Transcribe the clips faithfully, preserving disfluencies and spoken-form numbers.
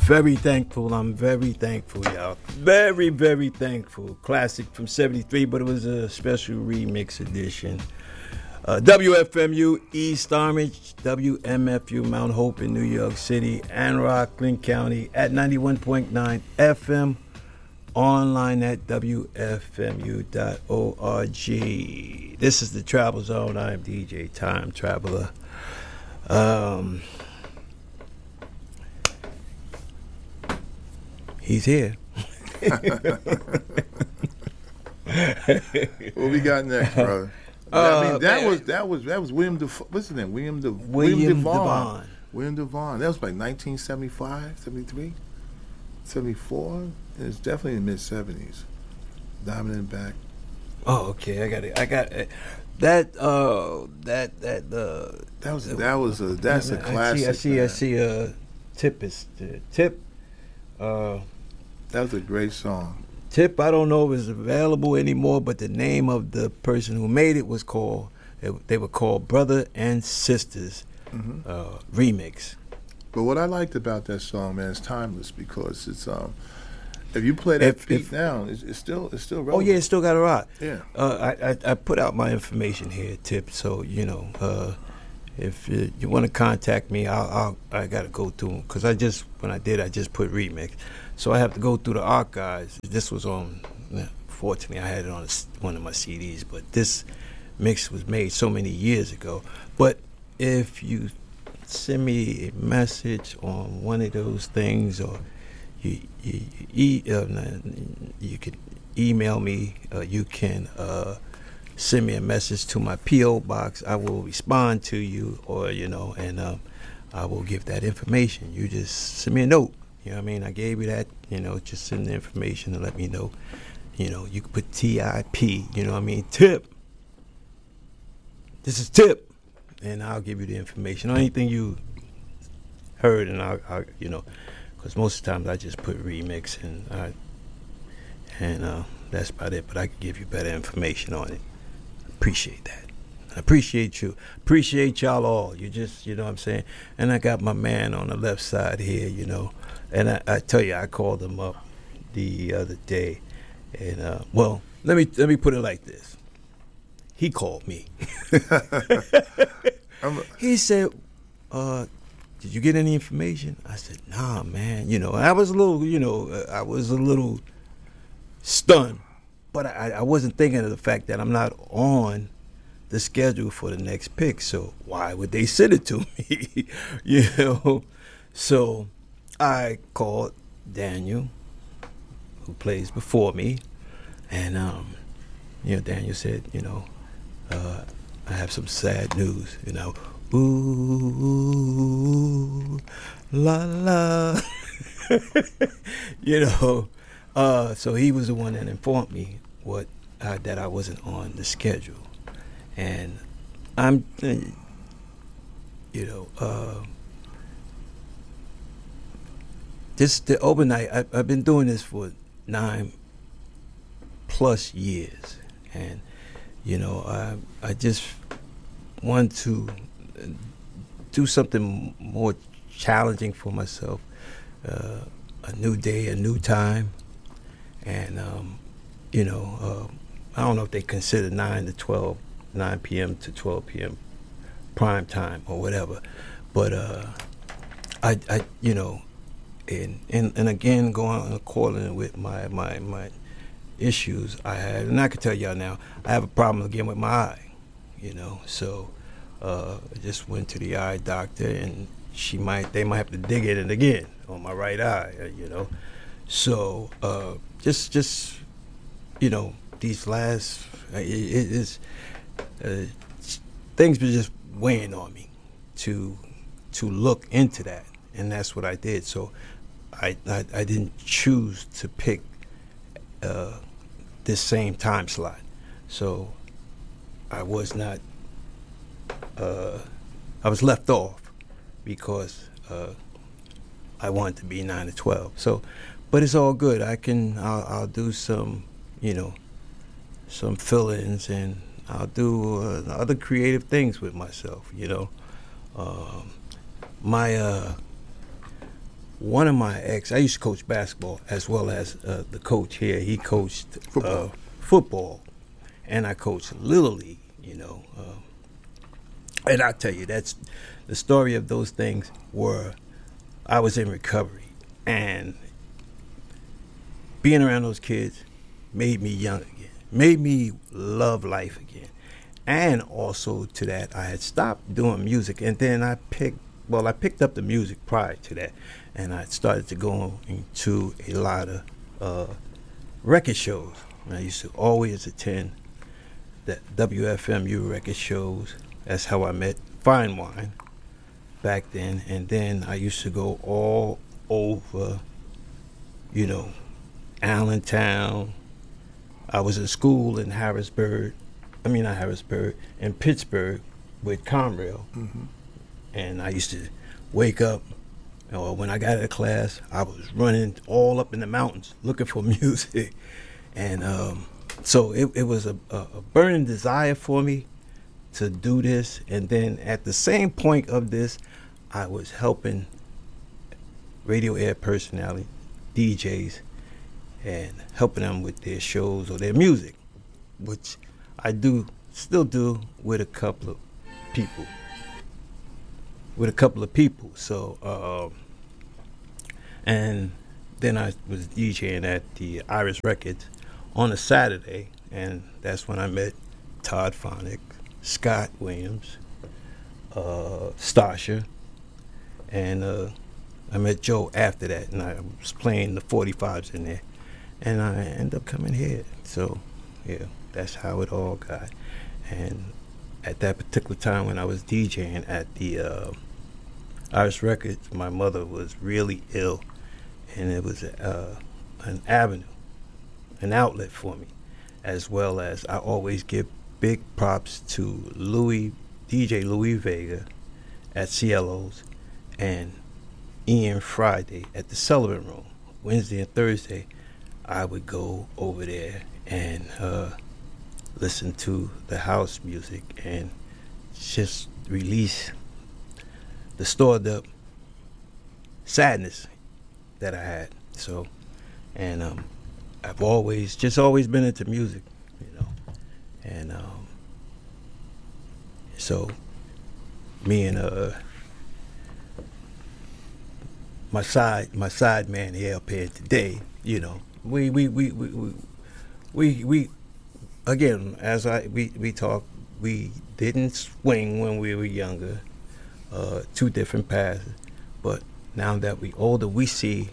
very thankful. I'm very thankful, y'all. Very, very thankful. Classic from seventy-three, but it was a special remix edition. Uh, W F M U East Orange, W M F U Mount Hope in New York City, and Rockland County at ninety-one point nine F M. Online at W F M U dot org. This is the Travel Zone. I am D J Time Traveler. Um, he's here. What we got next, brother? Uh, I mean, that man. was that was that was William Dev- what's his name? William De- William Devon. Devon. William Devon. That was like nineteen seventy-five, seventy-three, seventy-four. It's definitely in the mid seventies. Diamond in the back. Oh, okay. I got it. I got it. That. Uh, that. That. Uh, That was that was a that's a I classic. see. I see. man. I see. Uh, Tip is uh, Tip. Uh, That was a great song. Tip. I don't know if it's available anymore, but the name of the person who made it was called. They were called Brother and Sisters hmm uh, Remix. But what I liked about that song, man, is timeless because it's um. If you play that If- beat if- now, it's, it's still it's still Oh relevant. yeah, it still got a rock. Yeah. Uh, I, I I put out my information here, Tip. So you know, uh, if you, you want to contact me, I'll, I'll I gotta go through them because I just when I did I just put remix, so I have to go through the archives. This was on. Fortunately, I had it on a s one of my C Ds, but this mix was made so many years ago. But if you send me a message on one of those things, or you you, you, e, uh, you can email me, uh, you can uh, send me a message to my P O box. I will respond to you, or you know, and um, I will give that information. You just send me a note. You know what I mean? I gave you that. You know, just send the information and let me know. You know, you can put T I P. You know what I mean? Tip. This is Tip, and I'll give you the information on anything you heard, and I'll, I'll you know. Because most of the times I just put remix and I, and uh, that's about it. But I can give you better information on it. Appreciate that. I appreciate you. Appreciate y'all all. You just, you know what I'm saying? And I got my man on the left side here, you know. And I, I tell you, I called him up the other day. And, uh, well, let me let me put it like this. He called me. I'm a- He said, uh, did you get any information? I said, nah, man. You know, I was a little, you know, uh, I was a little stunned. But I, I wasn't thinking of the fact that I'm not on the schedule for the next pick. So why would they send it to me? You know? So I called Daniel, who plays before me. And, um, you know, Daniel said, you know, uh, I have some sad news, you know. Ooh, la la. You know, uh, so he was the one that informed me what uh, that I wasn't on the schedule, and I'm, uh, you know, uh, this the overnight. I, I've been doing this for nine plus years, and you know, I I just want to do something more challenging for myself. Uh, a new day, a new time, and um, you know, uh, I don't know if they consider nine to twelve, nine p.m. to twelve p.m. prime time or whatever, but uh, I, I, you know, and and and again going according with my my my issues I had, and I can tell y'all now, I have a problem again with my eye, you know, so. Uh, I just went to the eye doctor, and she might, they might have to dig in it again on my right eye, uh, you know. So uh, just, just, you know, these last, uh, it, it is, uh, things been just weighing on me to, to look into that, and that's what I did. So I, I, I didn't choose to pick uh, this same time slot. So I was not. Uh, I was left off because uh, I wanted to be nine to twelve. So, but it's all good. I can. I'll, I'll do some, you know, some fill-ins, and I'll do uh, other creative things with myself. You know, um, my uh, one of my ex, I used to coach basketball as well as uh, the coach here. He coached Football. Uh, football, and I coached Little League, you know. Uh, and I tell you, that's the story of those things were I was in recovery, and being around those kids made me young again, made me love life again. And also to that, I had stopped doing music, and then I picked, well, I picked up the music prior to that, and I started to go into a lot of uh, record shows. And I used to always attend the W F M U record shows. That's how I met Fine Wine back then. And then I used to go all over, you know, Allentown. I was in school in Harrisburg. I mean, not Harrisburg, in Pittsburgh with Conrail. Mm-hmm. And I used to wake up, or when I got out of class, I was running all up in the mountains looking for music. And um, so it, it was a, a, a burning desire for me to do this. And then at the same point of this, I was helping radio air personality, D Js, and helping them with their shows or their music, which I do, still do with a couple of people. With a couple of people. So, uh, and then I was DJing at the Iris Records on a Saturday, and that's when I met Todd Phonic, Scott Williams, uh, Stasha, and uh, I met Joe after that, and I was playing the forty-fives in there, and I ended up coming here. So, yeah, that's how it all got. And at that particular time when I was DJing at the uh, Iris Records, my mother was really ill, and it was uh, an avenue, an outlet for me, as well as I always give big props to Louis, D J Louis Vega at C L O's, and Ian Friday at the Sullivan Room. Wednesday and Thursday, I would go over there and uh, listen to the house music and just release the stored up sadness that I had. So, and um, I've always, just always been into music, you know. And um, so, me and uh, my side, my side man here up here today, you know, we, we, we, we, we, we, we again, as I, we, we talk, we didn't swing when we were younger. Uh, two different paths, but now that we older, we see,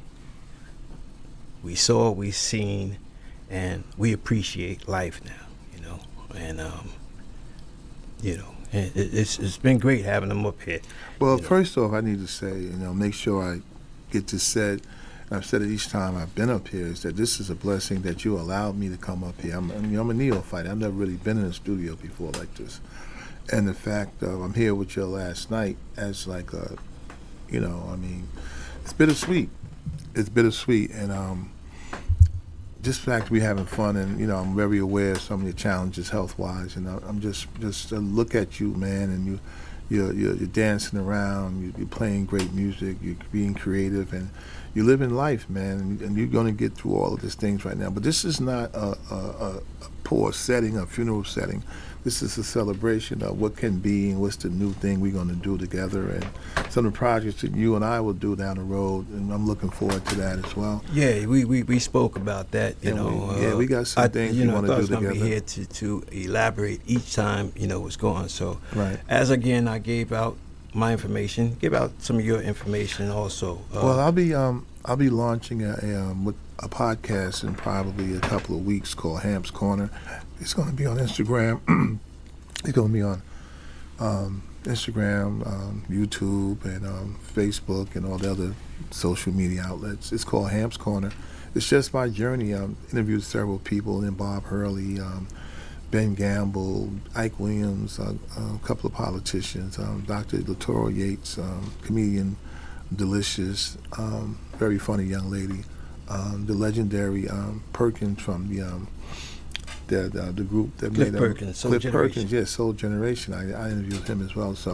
we saw, we seen, and we appreciate life now, you know. And um, you know, and it, it's it's been great having them up here. Well, you know. First off, I need to say, you know, make sure I get this said. And I've said it each time I've been up here, is that this is a blessing that you allowed me to come up here. I'm, I mean, I'm a neophyte. I've never really been in a studio before like this. And the fact of I'm here with you last night as like a, you know, I mean, it's bittersweet. It's bittersweet. And um, just the fact we're having fun, and, you know, I'm very aware of some of your challenges health-wise. And I'm just, just uh, look at you, man, and you, you're, you're, you're dancing around, you, you're playing great music, you're being creative, and you're living life, man, and, and you're going to get through all of these things right now. But this is not a, a, a poor setting, a funeral setting. This is a celebration of what can be and what's the new thing we're going to do together, and some of the projects that you and I will do down the road, and I'm looking forward to that as well. Yeah, we, we, we spoke about that, you and know. We, yeah, uh, we got some I, things you we know, want I to thought do I was together. going to be here to, to elaborate each time, you know, what's going on. So, right. As again, I gave out my information, give out some of your information also. Uh, well, I'll be um I'll be launching a, a um with a podcast in probably a couple of weeks called Ham's Corner. It's going to be on Instagram. It's going to be on um, Instagram, um, YouTube, and um, Facebook, and all the other social media outlets. It's called Ham's Corner. It's just my journey. I interviewed several people, and Bob Hurley, um, Ben Gamble, Ike Williams, uh, a couple of politicians, um, Doctor Latoro Yates, um, comedian Delicious, um, very funny young lady, um, the legendary um, Perkins from the um, the, the the group that Cliff made Perkins, them, Soul Cliff Generation. Perkins, yes, Soul Generation. I, I interviewed him as well. So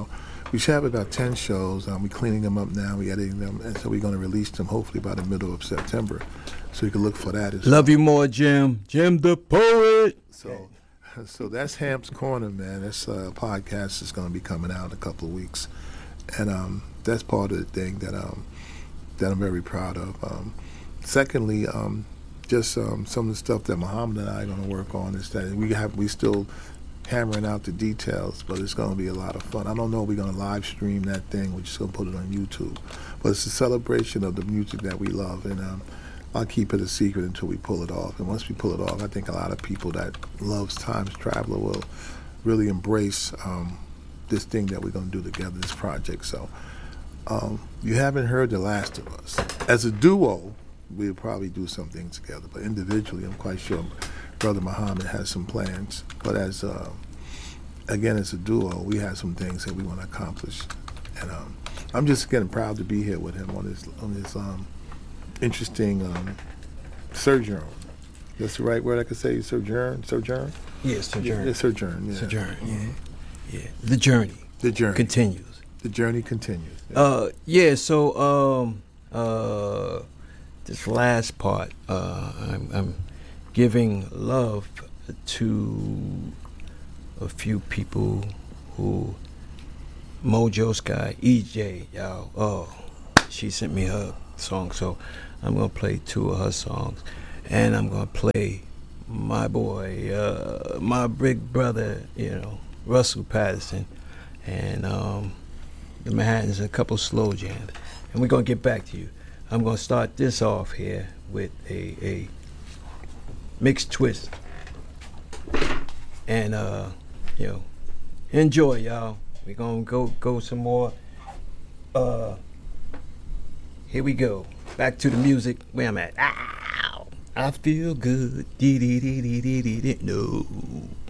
we should have about ten shows. Um, we're cleaning them up now. We're editing them, and so we're going to release them hopefully by the middle of September. So you can look for that as Love well. you more, Jim. Jim the Poet. So, so that's Hamp's Corner, man. That's a podcast that's going to be coming out in a couple of weeks, and um, that's part of the thing that um, that I'm very proud of. Um, secondly, um, just um, some of the stuff that Muhammad and I are going to work on is that we have we still hammering out the details, but it's going to be a lot of fun. I don't know if we're going to live stream that thing. We're just going to put it on YouTube, but it's a celebration of the music that we love, and um, I'll keep it a secret until we pull it off. And once we pull it off, I think a lot of people that loves Times Traveler will really embrace um, this thing that we're going to do together, this project. So um, you haven't heard The Last of Us. As a duo, we'll probably do some things together, but individually, I'm quite sure Brother Muhammad has some plans. But as uh, again, as a duo, we have some things that we want to accomplish. And um, I'm just getting proud to be here with him on his on his um, interesting um, sojourn. That's the right word I could say, sojourn? Sojourn? Yes, sojourn. Yeah, sojourn, yeah. Sojourn, yeah. Yeah. The journey. The journey. Continues. The journey continues. Yeah. Uh, yeah, so um, uh, this last part, uh, I'm, I'm giving love to a few people who, Mojo Sky, E J, y'all, oh, she sent me her song, so I'm gonna play two of her songs, and I'm gonna play my boy, uh, my big brother, you know, Russell Patterson, and um, the Manhattans, a couple slow jams, and we're gonna get back to you. I'm gonna start this off here with a, a mixed twist, and uh, you know, enjoy, y'all. We're gonna go go some more. Uh, here we go. Back to the music. Where I'm at. Ow! I feel good. Dee dee dee dee dee dee. No.